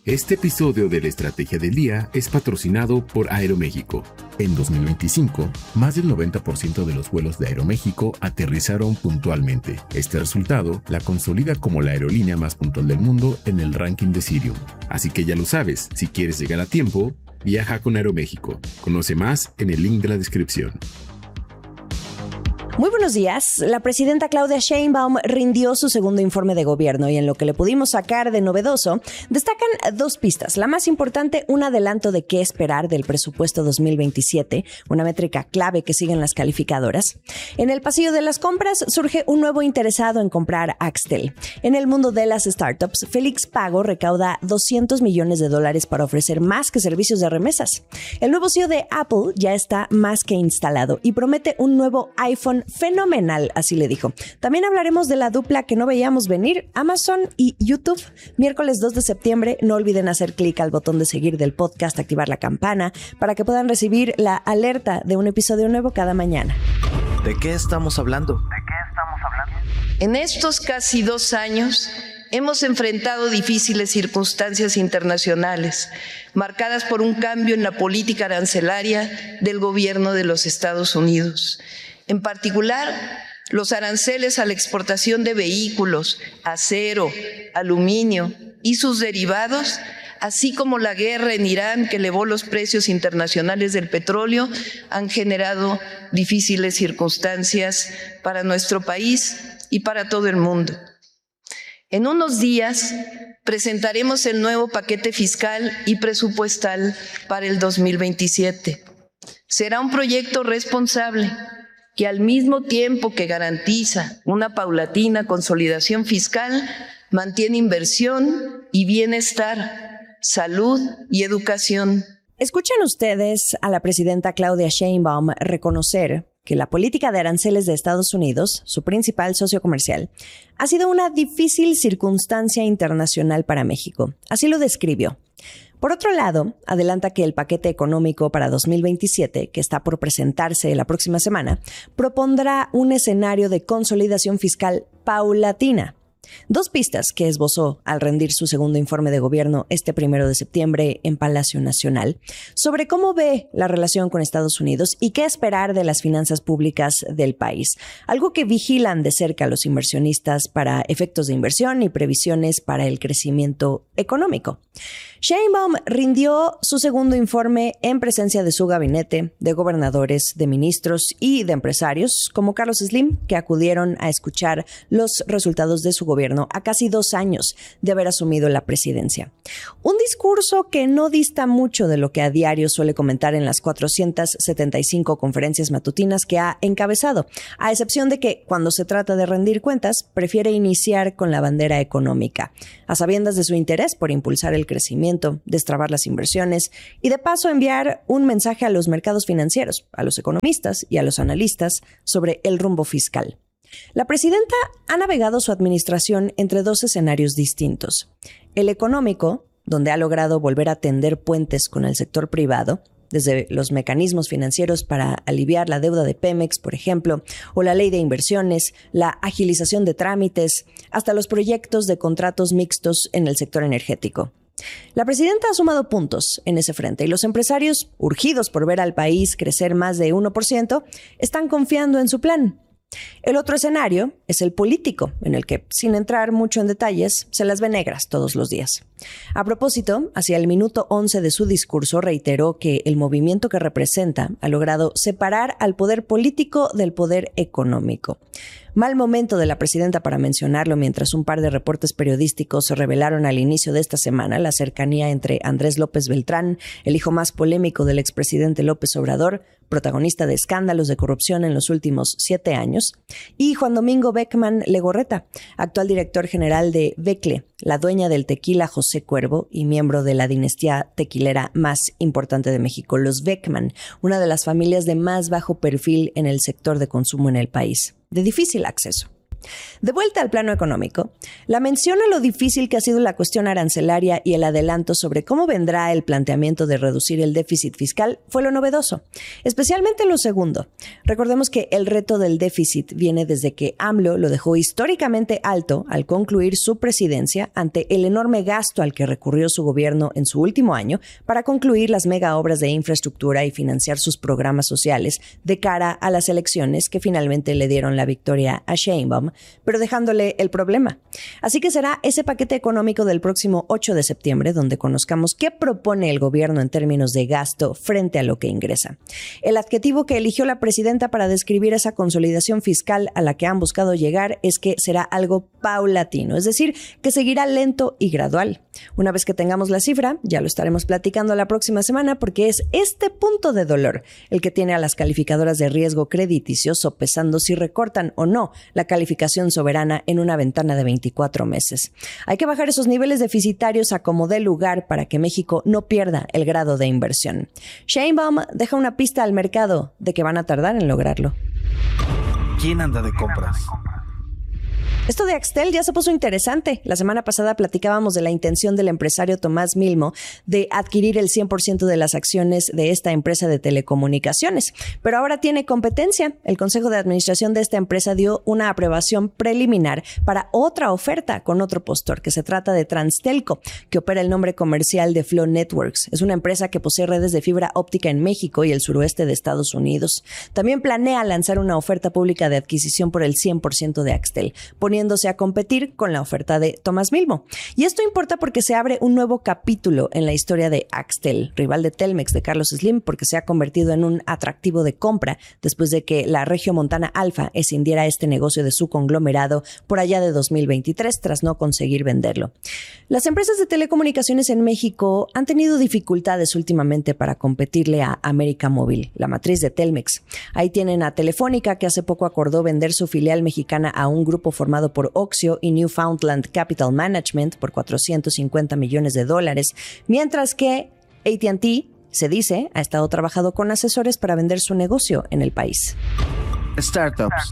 Este episodio de la Estrategia del Día es patrocinado por Aeroméxico. En 2025, más del 90% de los vuelos de Aeroméxico aterrizaron puntualmente. Este resultado la consolida como la aerolínea más puntual del mundo en el ranking de Cirium. Así que ya lo sabes, si quieres llegar a tiempo, viaja con Aeroméxico. Conoce más en el link de la descripción. Muy buenos días. La presidenta Claudia Sheinbaum rindió su segundo informe de gobierno y en lo que le pudimos sacar de novedoso, destacan dos pistas. La más importante, un adelanto de qué esperar del presupuesto 2027, una métrica clave que siguen las calificadoras. En el pasillo de las compras surge un nuevo interesado en comprar Axtel. En el mundo de las startups, Félix Pago recauda $200 millones para ofrecer más que servicios de remesas. El nuevo CEO de Apple ya está más que instalado y promete un nuevo iPhone fenomenal, así le dijo. También hablaremos de la dupla que no veíamos venir, Amazon y YouTube. Miércoles 2 de septiembre, no olviden hacer clic al botón de seguir del podcast, activar la campana, para que puedan recibir la alerta de un episodio nuevo cada mañana. ¿De qué estamos hablando? En estos casi 2 años, hemos enfrentado difíciles circunstancias internacionales, marcadas por un cambio en la política arancelaria del gobierno de los Estados Unidos. En particular, los aranceles a la exportación de vehículos, acero, aluminio y sus derivados, así como la guerra en Irán que elevó los precios internacionales del petróleo, han generado difíciles circunstancias para nuestro país y para todo el mundo. En unos días presentaremos el nuevo paquete fiscal y presupuestal para el 2027. Será un proyecto responsable que al mismo tiempo que garantiza una paulatina consolidación fiscal, mantiene inversión y bienestar, salud y educación. Escuchan ustedes a la presidenta Claudia Sheinbaum reconocer que la política de aranceles de Estados Unidos, su principal socio comercial, ha sido una difícil circunstancia internacional para México. Así lo describió. Por otro lado, adelanta que el paquete económico para 2027, que está por presentarse la próxima semana, propondrá un escenario de consolidación fiscal paulatina. Dos pistas que esbozó al rendir su segundo informe de gobierno este 1 de septiembre en Palacio Nacional sobre cómo ve la relación con Estados Unidos y qué esperar de las finanzas públicas del país. Algo que vigilan de cerca los inversionistas para efectos de inversión y previsiones para el crecimiento económico. Sheinbaum rindió su segundo informe en presencia de su gabinete, de gobernadores, de ministros y de empresarios como Carlos Slim, que acudieron a escuchar los resultados de su gobierno a casi 2 años de haber asumido la presidencia. Un discurso que no dista mucho de lo que a diario suele comentar en las 475 conferencias matutinas que ha encabezado, a excepción de que, cuando se trata de rendir cuentas, prefiere iniciar con la bandera económica, a sabiendas de su interés por impulsar el crecimiento, destrabar las inversiones y de paso enviar un mensaje a los mercados financieros, a los economistas y a los analistas sobre el rumbo fiscal. La presidenta ha navegado su administración entre 2 escenarios distintos. El económico, donde ha logrado volver a tender puentes con el sector privado, desde los mecanismos financieros para aliviar la deuda de Pemex, por ejemplo, o la ley de inversiones, la agilización de trámites, hasta los proyectos de contratos mixtos en el sector energético. La presidenta ha sumado puntos en ese frente y los empresarios, urgidos por ver al país crecer más de 1%, están confiando en su plan. El otro escenario es el político, en el que, sin entrar mucho en detalles, se las ve negras todos los días. A propósito, hacia el minuto 11 de su discurso reiteró que el movimiento que representa ha logrado separar al poder político del poder económico. Mal momento de la presidenta para mencionarlo mientras un par de reportes periodísticos revelaron al inicio de esta semana la cercanía entre Andrés López Beltrán, el hijo más polémico del expresidente López Obrador, protagonista de escándalos de corrupción en los últimos 7 años, y Juan Domingo Beckman Legorreta, actual director general de Becle, la dueña del tequila José Cuervo y miembro de la dinastía tequilera más importante de México, los Beckman, una de las familias de más bajo perfil en el sector de consumo en el país, de difícil acceso. De vuelta al plano económico, la mención a lo difícil que ha sido la cuestión arancelaria y el adelanto sobre cómo vendrá el planteamiento de reducir el déficit fiscal fue lo novedoso, especialmente lo segundo. Recordemos que el reto del déficit viene desde que AMLO lo dejó históricamente alto al concluir su presidencia ante el enorme gasto al que recurrió su gobierno en su último año para concluir las mega obras de infraestructura y financiar sus programas sociales de cara a las elecciones que finalmente le dieron la victoria a Sheinbaum, pero dejándole el problema. Así que será ese paquete económico del próximo 8 de septiembre donde conozcamos qué propone el gobierno en términos de gasto frente a lo que ingresa. El adjetivo que eligió la presidenta para describir esa consolidación fiscal a la que han buscado llegar es que será algo paulatino, es decir, que seguirá lento y gradual. Una vez que tengamos la cifra, ya lo estaremos platicando la próxima semana porque es este punto de dolor el que tiene a las calificadoras de riesgo crediticio sopesando si recortan o no la calificación soberana en una ventana de 24 meses. Hay que bajar esos niveles deficitarios a como dé lugar para que México no pierda el grado de inversión. Sheinbaum deja una pista al mercado de que van a tardar en lograrlo. ¿Quién anda de compras? Esto de Axtel ya se puso interesante. La semana pasada platicábamos de la intención del empresario Tomás Milmo de adquirir el 100% de las acciones de esta empresa de telecomunicaciones. Pero ahora tiene competencia. El Consejo de Administración de esta empresa dio una aprobación preliminar para otra oferta con otro postor, que se trata de Transtelco, que opera el nombre comercial de Flow Networks. Es una empresa que posee redes de fibra óptica en México y el suroeste de Estados Unidos. También planea lanzar una oferta pública de adquisición por el 100% de Axtel, poniéndose a competir con la oferta de Tomás Milmo. Y esto importa porque se abre un nuevo capítulo en la historia de Axtel, rival de Telmex de Carlos Slim, porque se ha convertido en un atractivo de compra después de que la Regiomontana Alfa escindiera este negocio de su conglomerado por allá de 2023 tras no conseguir venderlo. Las empresas de telecomunicaciones en México han tenido dificultades últimamente para competirle a América Móvil, la matriz de Telmex. Ahí tienen a Telefónica, que hace poco acordó vender su filial mexicana a un grupo formado por Oxio y Newfoundland Capital Management por $450 millones, mientras que AT&T, se dice, ha estado trabajando con asesores para vender su negocio en el país. Startups.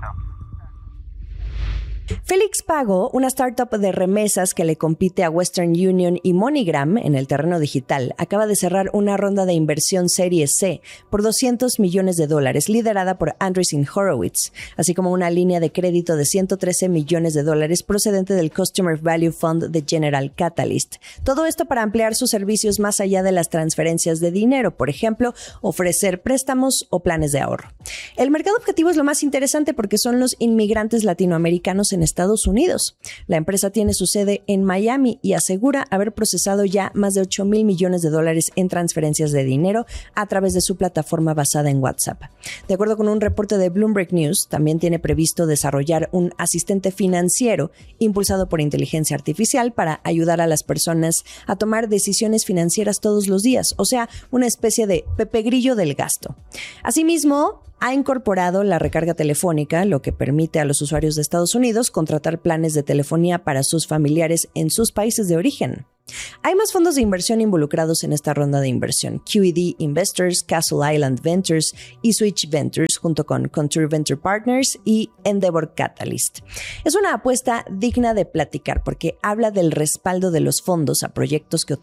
Félix Pago, una startup de remesas que le compite a Western Union y MoneyGram en el terreno digital, acaba de cerrar una ronda de inversión Serie C por $200 millones, liderada por Andreessen Horowitz, así como una línea de crédito de $113 millones procedente del Customer Value Fund de General Catalyst. Todo esto para ampliar sus servicios más allá de las transferencias de dinero, por ejemplo, ofrecer préstamos o planes de ahorro. El mercado objetivo es lo más interesante porque son los inmigrantes latinoamericanos en Estados Unidos. La empresa tiene su sede en Miami y asegura haber procesado ya más de $8,000 millones en transferencias de dinero a través de su plataforma basada en WhatsApp. De acuerdo con un reporte de Bloomberg News, también tiene previsto desarrollar un asistente financiero impulsado por inteligencia artificial para ayudar a las personas a tomar decisiones financieras todos los días, o sea, una especie de Pepe Grillo del gasto. Asimismo, ha incorporado la recarga telefónica, lo que permite a los usuarios de Estados Unidos contratar planes de telefonía para sus familiares en sus países de origen. Hay más fondos de inversión involucrados en esta ronda de inversión: QED Investors, Castle Island Ventures y Switch Ventures, junto con Contour Venture Partners y Endeavor Catalyst. Es una apuesta digna de platicar porque habla del respaldo de los fondos a proyectos que